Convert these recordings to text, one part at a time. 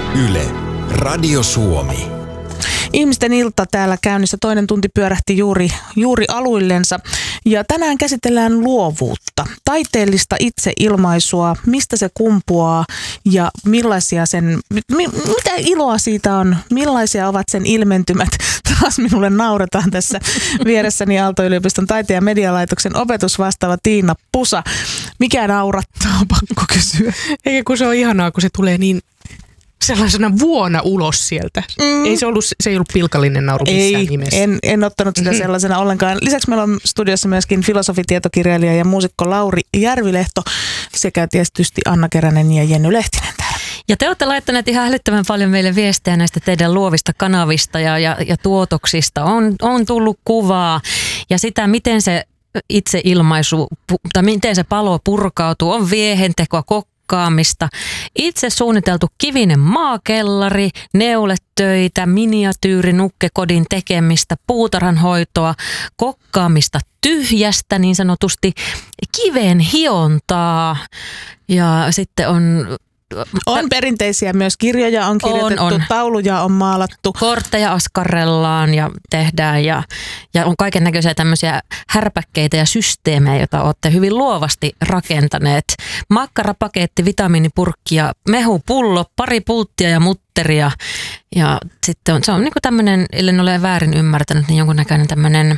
Yle, Radio Suomi. Ihmisten ilta täällä käynnissä, toinen tunti pyörähti juuri aluillensa ja tänään käsitellään luovuutta, taiteellista itseilmaisua, mistä se kumpuaa ja millaisia mitä iloa siitä on, millaisia ovat sen ilmentymät. Taas minulle nauretaan tässä vieressäni Aalto-yliopiston taiteen ja medialaitoksen opetusvastaava Tiina Pusa. Mikä naurattaa, on pakko kysyä. Eikä kun se on ihanaa, kun se tulee niin sellaisena vuona ulos sieltä. Se ei ollut pilkallinen nauru missään nimessä. En ottanut sitä sellaisena ollenkaan. Lisäksi meillä on studiossa myöskin filosofitietokirjailija ja muusikko Lauri Järvilehto sekä tietysti Anna Keränen ja Jenny Lehtinen täällä. Ja te olette laittaneet ihan älyttömän paljon meille viestejä näistä teidän luovista kanavista ja tuotoksista. On tullut kuvaa ja sitä, miten se itseilmaisu tai miten se palo purkautuu, on viehentekoa, kokkaamista, itse suunniteltu kivinen maakellari, neuletöitä, miniatyyrinukkekodin tekemistä, puutarhanhoitoa, kokkaamista tyhjästä, niin sanotusti kiven hiontaa ja sitten on perinteisiä myös kirjoja on kirjoitettu, tauluja on maalattu. Kortteja askarrellaan ja tehdään ja on kaiken näköisiä tämmöisiä härpäkkeitä ja systeemejä, joita olette hyvin luovasti rakentaneet. Makkarapaketti, vitamiinipurkki ja mehupullo, pari pulttia ja mutteria. Ja sitten se on niin kuin tämmöinen, ellen ole väärin ymmärtänyt, niin jonkunnäköinen tämmöinen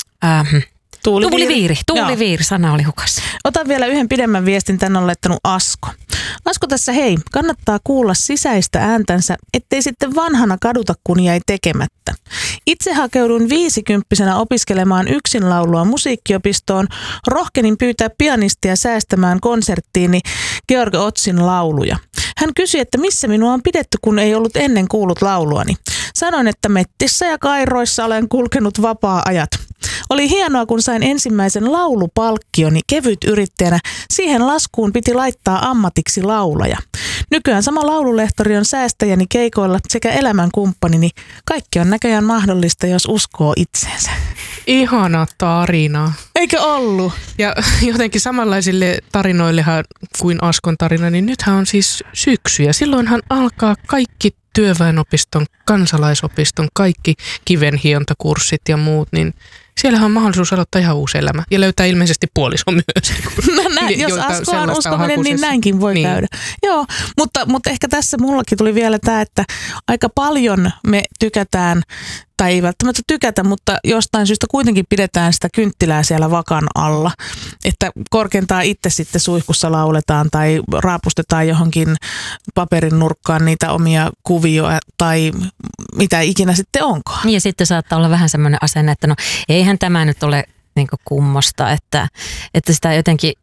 Tuuliviiri, sana oli hukassa. Otan vielä yhden pidemmän viestin, tänne on laittanut Asko. Asko tässä, hei, kannattaa kuulla sisäistä ääntänsä, ettei sitten vanhana kaduta, kun jäi tekemättä. Itse hakeudun 50-vuotiaana opiskelemaan yksinlaulua musiikkiopistoon. Rohkenin pyytää pianistia säästämään konserttiini Georg Otzin lauluja. Hän kysyi, että missä minua on pidetty, kun ei ollut ennen kuullut lauluani. Sanoin, että mettissä ja kairoissa olen kulkenut vapaa-ajat. Oli hienoa, kun sain ensimmäisen laulupalkkioni kevytyrittäjänä. Siihen laskuun piti laittaa ammatiksi laulaja. Nykyään sama laululehtori on säästäjäni keikoilla sekä elämänkumppanini. Kaikki on näköjään mahdollista, jos uskoo itseensä. Ihana tarina. Eikö ollut? Ja jotenkin samanlaisille tarinoillehan kuin Askon tarina, niin nythän on siis syksy. Ja silloinhan alkaa kaikki työväenopiston, kansalaisopiston, kaikki kivenhiontakurssit ja muut, niin siellähän on mahdollisuus aloittaa ihan uusi elämä ja löytää ilmeisesti puoliso myös. Jos Asko on uskominen, niin näinkin voi käydä. Joo, mutta ehkä tässä mullakin tuli vielä tämä, että aika paljon me tykätään, tai ei välttämättä tykätä, mutta jostain syystä kuitenkin pidetään sitä kynttilää siellä vakan alla. Että korkeintaan itse sitten suihkussa lauletaan tai raapustetaan johonkin paperin nurkkaan niitä omia kuvioita tai mitä ikinä sitten onkaan. Ja sitten saattaa olla vähän semmoinen asenne, että no eihän tämä nyt ole niin kuin kummosta, että sitä jotenkin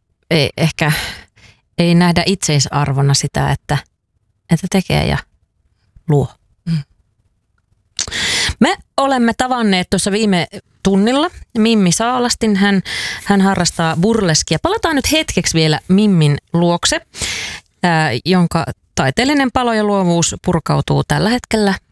ei nähdä itseisarvona sitä, että tekee ja luo. Me olemme tavanneet tuossa viime tunnilla Mimmi Saalastin. Hän harrastaa burleskia. Palataan nyt hetkeksi vielä Mimmin luokse, jonka taiteellinen palo ja luovuus purkautuu tällä hetkellä